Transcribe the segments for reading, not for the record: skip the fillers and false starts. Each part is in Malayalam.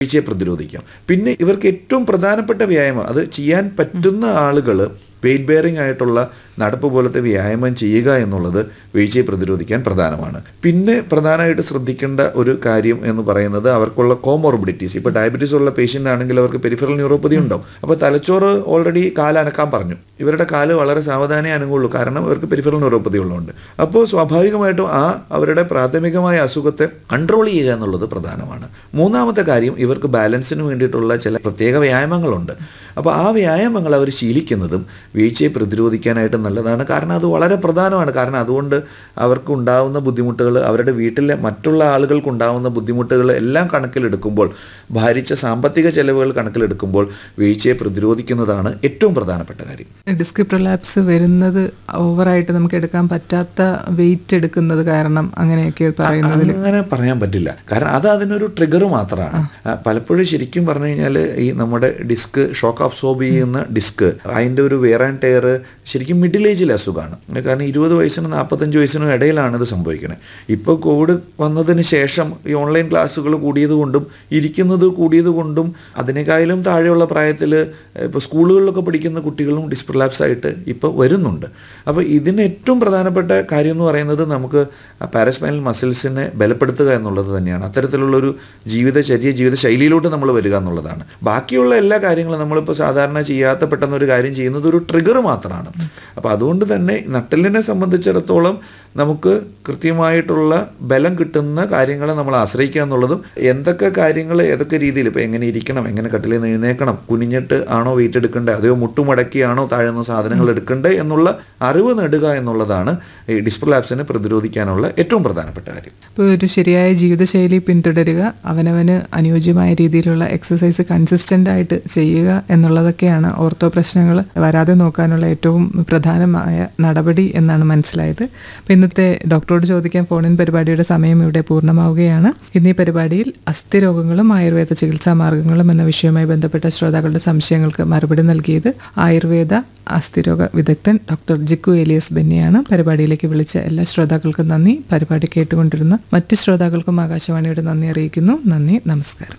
വീഴ്ചയെ പ്രതിരോധിക്കാം. പിന്നെ ഇവർക്ക് ഏറ്റവും പ്രധാനപ്പെട്ട വ്യായാമം, അത് ചെയ്യാൻ പറ്റുന്ന ആളുകൾ വെയിറ്റ് ബെയറിംഗ് ആയിട്ടുള്ള നടപ്പ് പോലത്തെ വ്യായാമം ചെയ്യുക എന്നുള്ളത് വീഴ്ചയെ പ്രതിരോധിക്കാൻ പ്രധാനമാണ്. പിന്നെ പ്രധാനമായിട്ട് ശ്രദ്ധിക്കേണ്ട ഒരു കാര്യം എന്ന് പറയുന്നത് അവർക്കുള്ള കോമോർബിഡിറ്റീസ്. ഇപ്പോൾ ഡയബറ്റീസ് ഉള്ള പേഷ്യൻ്റ് ആണെങ്കിൽ അവർക്ക് പെരിഫറൽ ന്യൂറോപ്പതി ഉണ്ടാവും. അപ്പോൾ തലച്ചോറ് ഓൾറെഡി കാലനക്കാൻ പറഞ്ഞു, ഇവരുടെ കാല് വളരെ സാവധാനേ അനങ്ങുള്ളൂ, കാരണം അവർക്ക് പെരിഫറൽ ന്യൂറോപ്പതി ഉള്ളതുകൊണ്ട്. അപ്പോൾ സ്വാഭാവികമായിട്ടും അവരുടെ പ്രാഥമികമായ അസുഖത്തെ കൺട്രോൾ ചെയ്യുക എന്നുള്ളത് പ്രധാനമാണ്. മൂന്നാമത്തെ കാര്യം, ഇവർക്ക് ബാലൻസിന് വേണ്ടിയിട്ടുള്ള ചില പ്രത്യേക വ്യായാമങ്ങളുണ്ട്. അപ്പോൾ ആ വ്യായാമങ്ങൾ അവർ ശീലിക്കുന്നതും വീഴ്ചയെ പ്രതിരോധിക്കാനായിട്ട് നല്ലതാണ്. കാരണം അത് വളരെ പ്രധാനമാണ്. കാരണം അതുകൊണ്ട് അവർക്ക് ഉണ്ടാകുന്ന ബുദ്ധിമുട്ടുകൾ, അവരുടെ വീട്ടിലെ മറ്റുള്ള ആളുകൾക്ക് ഉണ്ടാകുന്ന ബുദ്ധിമുട്ടുകൾ എല്ലാം കണക്കിലെടുക്കുമ്പോൾ, ഭാരിച്ച സാമ്പത്തിക ചെലവുകൾ കണക്കിലെടുക്കുമ്പോൾ വീഴ്ചയെ പ്രതിരോധിക്കുന്നതാണ് ഏറ്റവും പ്രധാനപ്പെട്ട കാര്യം. ഡിസ്ക് പ്രൊലാപ്സ് വരുന്നത് ഓവറായിട്ട് നമുക്ക് എടുക്കാൻ പറ്റാത്ത വെയിറ്റ് എടുക്കുന്നത് കാരണം അങ്ങനെയൊക്കെ പറയുന്നതിൽ അങ്ങനെ പറയാൻ പറ്റില്ല. കാരണം അത് അതിനൊരു ട്രിഗർ മാത്രമാണ്. പലപ്പോഴും ശരിക്കും പറഞ്ഞു കഴിഞ്ഞാൽ ഈ നമ്മുടെ ഡിസ്ക് ഷോക്ക് അബ്സോർബ് ചെയ്യുന്ന ഡിസ്ക്, അതിൻ്റെ ഒരു വെയർ ആൻഡ് ടയർ ശരിക്കും മിഡിൽ ഏജിലെ അസുഖമാണ്. കാരണം 20 വയസ്സിനും 45 വയസ്സിനും ഇടയിലാണ് ഇത് സംഭവിക്കുന്നത്. ഇപ്പോൾ കോവിഡ് വന്നതിന് ശേഷം ഈ ഓൺലൈൻ ക്ലാസ്സുകൾ കൂടിയതുകൊണ്ടും ഇരിക്കുന്നത് കൂടിയതുകൊണ്ടും അതിനേക്കാളും താഴെയുള്ള പ്രായത്തിൽ ഇപ്പോൾ സ്കൂളുകളിലൊക്കെ പഠിക്കുന്ന കുട്ടികളും ഡിസ്പ്രലാപ്സ് ആയിട്ട് ഇപ്പോൾ വരുന്നുണ്ട്. അപ്പോൾ ഇതിന് ഏറ്റവും പ്രധാനപ്പെട്ട കാര്യം എന്ന് പറയുന്നത് നമുക്ക് പാരസ്പൈനൽ മസിൽസിനെ ബലപ്പെടുത്തുക എന്നുള്ളത് തന്നെയാണ്. അത്തരത്തിലുള്ളൊരു ജീവിത ശൈലിയിലോട്ട് നമ്മൾ വരിക എന്നുള്ളതാണ്. ബാക്കിയുള്ള എല്ലാ കാര്യങ്ങളും നമ്മളിപ്പോൾ സാധാരണ ചെയ്യാത്ത പെട്ടെന്നൊരു കാര്യം ചെയ്യുന്നത് ഒരു ട്രിഗർ മാത്രമാണ്. അപ്പോൾ അതുകൊണ്ട് തന്നെ നട്ടെല്ലിനെ സംബന്ധിച്ചിടത്തോളം നമുക്ക് കൃത്യമായിട്ടുള്ള ബലം കിട്ടുന്ന കാര്യങ്ങളെ നമ്മൾ ആശ്രയിക്കുക എന്നുള്ളതും, എന്തൊക്കെ കാര്യങ്ങൾ ഏതൊക്കെ രീതിയിൽ, ഇപ്പോൾ എങ്ങനെ ഇരിക്കണം, എങ്ങനെ കട്ടിലിൽ നിന്ന് എഴുന്നേക്കണം, കുനിഞ്ഞിട്ട് ആണോ വെയിറ്റ് എടുക്കേണ്ടത്, അതോ മുട്ടുമടക്കിയാണോ താഴ്ന്ന സാധനങ്ങൾ എടുക്കേണ്ടത് എന്നുള്ള അറിവ് നേടുക എന്നുള്ളതാണ് ഈ ഡിസ്പ്രലാപ്സിനെ പ്രതിരോധിക്കാനുള്ള ഏറ്റവും പ്രധാനപ്പെട്ട കാര്യം. ഇപ്പോൾ ഒരു ശരിയായ ജീവിതശൈലി പിന്തുടരുക, അവനവന് അനുയോജ്യമായ രീതിയിലുള്ള എക്സസൈസ് കൺസിസ്റ്റൻ്റ് ആയിട്ട് ചെയ്യുക എന്നുള്ളതൊക്കെയാണ് ഓർത്തോ പ്രശ്നങ്ങൾ വരാതെ നോക്കാനുള്ള ഏറ്റവും പ്രധാനമായ നടപടി എന്നാണ് മനസ്സിലായത്. അപ്പോൾ ഇന്നത്തെ ഡോക്ടറോട് ചോദിക്കാൻ ഫോണിൻ പരിപാടിയുടെ സമയം ഇവിടെ പൂർണ്ണമാവുകയാണ്. ഇന്നീ പരിപാടിയിൽ അസ്ഥിരോഗങ്ങളും ആയുർവേദ ചികിത്സാ മാർഗങ്ങളും എന്ന വിഷയവുമായി ബന്ധപ്പെട്ട ശ്രോതാക്കളുടെ സംശയങ്ങൾക്ക് മറുപടി നൽകിയത് ആയുർവേദ അസ്ഥിരോഗ വിദഗ്ധൻ ഡോക്ടർ ജിക്കു ഏലിയസ് ബെന്നിയാണ്. പരിപാടിയിലേക്ക് വിളിച്ച എല്ലാ ശ്രോതാക്കൾക്കും നന്ദി. പരിപാടി കേട്ടുകൊണ്ടിരുന്ന മറ്റ് ശ്രോതാക്കൾക്കും ആകാശവാണിയുടെ നന്ദി അറിയിക്കുന്നു. നന്ദി, നമസ്കാരം.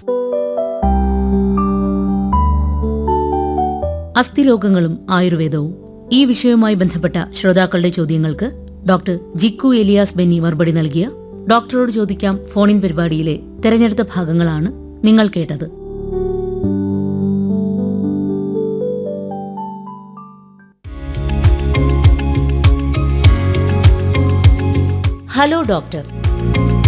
അസ്ഥിരോഗങ്ങളും ആയുർവേദവും, ഈ വിഷയവുമായി ബന്ധപ്പെട്ട ശ്രോതാക്കളുടെ ചോദ്യങ്ങൾക്ക് ഡോക്ടർ ജിക്കു ഏലിയാസ് ബെന്നി മറുപടി നൽകിയ ഡോക്ടറോട് ചോദിക്കാം ഫോണിൻ പരിപാടിയിലെ തെരഞ്ഞെടുത്ത ഭാഗങ്ങളാണ് നിങ്ങൾ കേട്ടത്. Hello doctor.